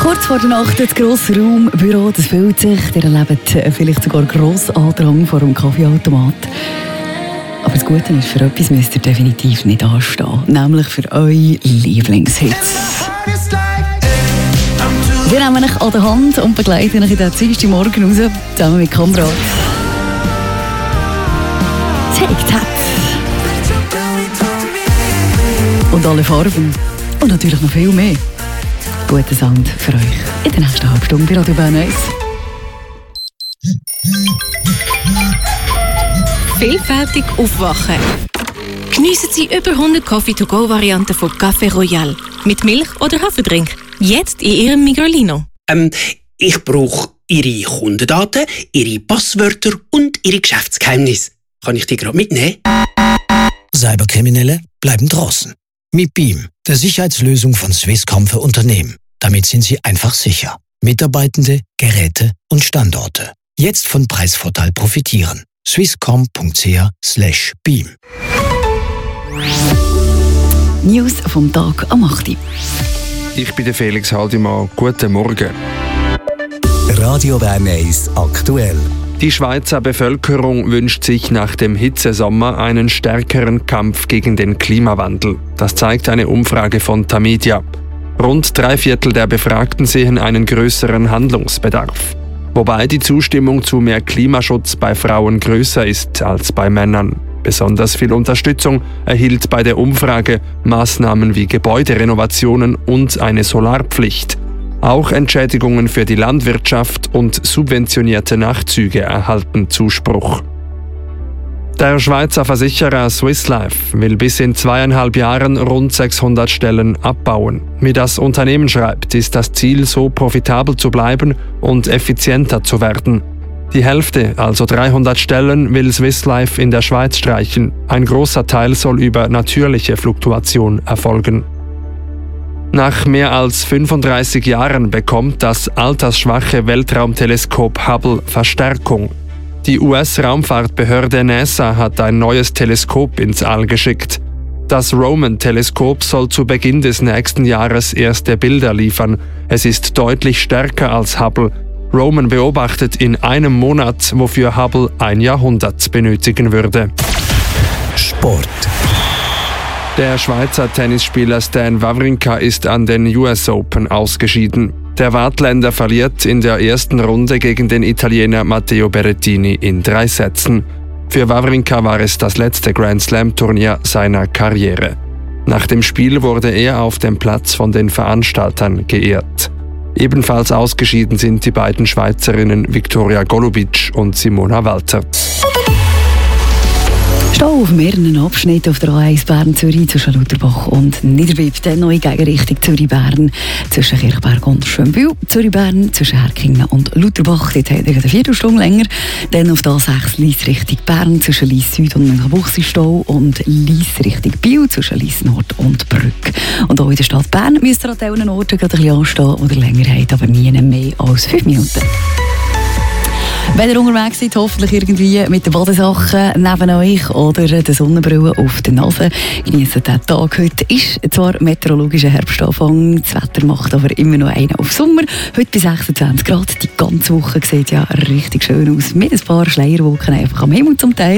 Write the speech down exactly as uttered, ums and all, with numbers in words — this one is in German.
Kurz vor der Nacht das grosse Raumbüro, das füllt sich. Ihr erlebt vielleicht sogar grossen Andrang vor einem Kaffeeautomat. Aber das Gute ist, für etwas müsst ihr definitiv nicht anstehen. Nämlich für eure Lieblingshits. Wir nehmen euch an der Hand und begleiten euch in den Dienstag Morgen raus, zusammen mit Kameraden. Take that. Und alle Farben. Und natürlich noch viel mehr. Guten Sound für euch in der nächsten halben Stunde bei Radio Bern eins. Vielfältig aufwachen. Geniessen Sie über hundert Coffee-to-go-Varianten von Café Royal. Mit Milch oder Haferdrink. Jetzt in Ihrem Migrolino. Ähm, ich brauche Ihre Kundendaten, Ihre Passwörter und Ihre Geschäftsgeheimnisse. Kann ich die gerade mitnehmen? Cyberkriminelle bleiben draußen. Mit Beam, der Sicherheitslösung von Swisscom für Unternehmen. Damit sind Sie einfach sicher. Mitarbeitende, Geräte und Standorte. Jetzt von Preisvorteil profitieren. swisscom.ch slash beam. News vom Tag am acht. Ich bin der Felix Haldimann. Guten Morgen. Radio Bern eins aktuell. Die Schweizer Bevölkerung wünscht sich nach dem Hitzesommer einen stärkeren Kampf gegen den Klimawandel. Das zeigt eine Umfrage von Tamedia. Rund drei Viertel der Befragten sehen einen größeren Handlungsbedarf. Wobei die Zustimmung zu mehr Klimaschutz bei Frauen größer ist als bei Männern. Besonders viel Unterstützung erhielt bei der Umfrage Maßnahmen wie Gebäuderenovationen und eine Solarpflicht. Auch Entschädigungen für die Landwirtschaft und subventionierte Nachtzüge erhalten Zuspruch. Der Schweizer Versicherer Swiss Life will bis in zweieinhalb Jahren rund sechshundert Stellen abbauen. Wie das Unternehmen schreibt, ist das Ziel, so profitabel zu bleiben und effizienter zu werden. Die Hälfte, also dreihundert Stellen, will Swiss Life in der Schweiz streichen. Ein großer Teil soll über natürliche Fluktuation erfolgen. Nach mehr als fünfunddreißig Jahren bekommt das altersschwache Weltraumteleskop Hubble Verstärkung. Die U S-Raumfahrtbehörde NASA hat ein neues Teleskop ins All geschickt. Das Roman-Teleskop soll zu Beginn des nächsten Jahres erste Bilder liefern. Es ist deutlich stärker als Hubble. Roman beobachtet in einem Monat, wofür Hubble ein Jahrhundert benötigen würde. Sport. Der Schweizer Tennisspieler Stan Wawrinka ist an den U S Open ausgeschieden. Der Waadtländer verliert in der ersten Runde gegen den Italiener Matteo Berrettini in drei Sätzen. Für Wawrinka war es das letzte Grand-Slam-Turnier seiner Karriere. Nach dem Spiel wurde er auf dem Platz von den Veranstaltern geehrt. Ebenfalls ausgeschieden sind die beiden Schweizerinnen Viktoria Golubic und Simona Walter. Stau auf mehreren Abschnitten auf der A eins Bern-Zürich zwischen Lutherbach und Niederbipp. Dann neue Gegenrichtung Zürich-Bern zwischen Kirchberg und Schönbühl. Zürich-Bern zwischen Herkingen und Lutherbach. Dort hat er eine Viertelstunde länger. Dann auf der A sechs Lyss Richtung Bern zwischen Lyss Süd und Münchenbuchsee Stau. Und Lyss Richtung Biel zwischen Lyss Nord und Brück. Und auch in der Stadt Bern müsst ihr an diesen Orten gerade ein bisschen anstehen, wo ihr länger habt, aber nie mehr als fünf Minuten. Wenn ihr unterwegs seid, hoffentlich irgendwie mit den Badesachen neben euch oder der Sonnenbrille auf der Nase. Genießt den Tag. Heute ist zwar meteorologischer Herbstanfang, das Wetter macht aber immer noch einen auf Sommer. Heute bis sechsundzwanzig Grad. Die ganze Woche sieht ja richtig schön aus. Mit ein paar Schleierwolken einfach am Himmel zum Teil.